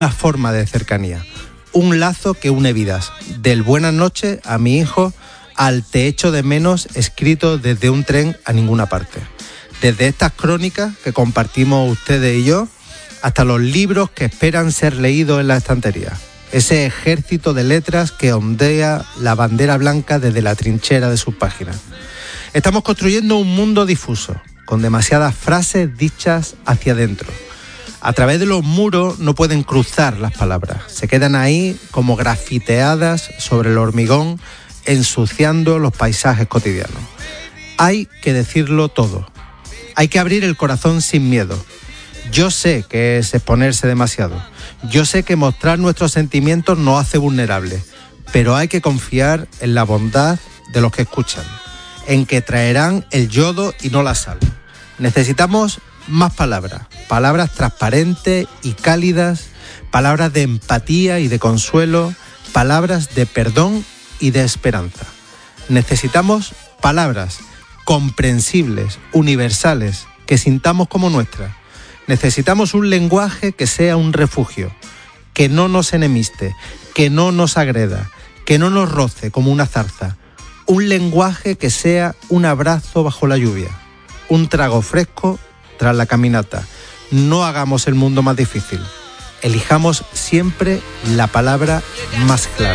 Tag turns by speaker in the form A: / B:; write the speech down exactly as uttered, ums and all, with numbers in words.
A: una forma de cercanía, un lazo que une vidas, del buenas noches a mi hijo, al te echo de menos escrito desde un tren a ninguna parte. Desde estas crónicas que compartimos ustedes y yo, hasta los libros que esperan ser leídos en la estantería. Ese ejército de letras que ondea la bandera blanca desde la trinchera de sus páginas. Estamos construyendo un mundo difuso, con demasiadas frases dichas hacia adentro. A través de los muros no pueden cruzar las palabras, se quedan ahí como grafiteadas sobre el hormigón, ensuciando los paisajes cotidianos. Hay que decirlo todo, hay que abrir el corazón sin miedo. Yo sé que es exponerse demasiado, yo sé que mostrar nuestros sentimientos nos hace vulnerables, pero hay que confiar en la bondad de los que escuchan, en que traerán el yodo y no la sal. Necesitamos más palabras, palabras transparentes y cálidas, palabras de empatía y de consuelo, palabras de perdón y de esperanza. Necesitamos palabras comprensibles, universales, que sintamos como nuestras. Necesitamos un lenguaje que sea un refugio, que no nos enemiste, que no nos agreda, que no nos roce como una zarza. Un lenguaje que sea un abrazo bajo la lluvia, un trago fresco tras la caminata. No hagamos el mundo más difícil. Elijamos siempre la palabra más clara.